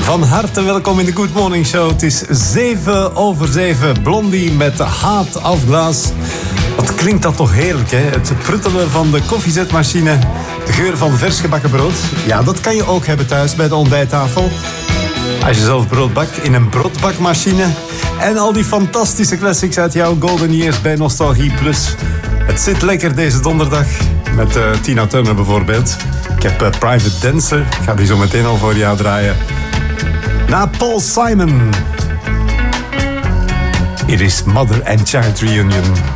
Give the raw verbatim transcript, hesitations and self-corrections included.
Van harte welkom in de Good Morning Show. Het is zeven over zeven. Blondie met Heart of Glass. Wat klinkt dat toch heerlijk, hè? Het pruttelen van de koffiezetmachine. De geur van vers gebakken brood. Ja, dat kan je ook hebben thuis bij de ontbijttafel. Als je zelf brood bakt in een broodbakmachine. En al die fantastische classics uit jouw golden years bij Nostalgie Plus. Het zit lekker deze donderdag. Met uh, Tina Turner bijvoorbeeld. Ik heb uh, Private Dancer. Ik ga die zo meteen al voor jou draaien. Na Paul Simon. Hier is Mother and Child Reunion.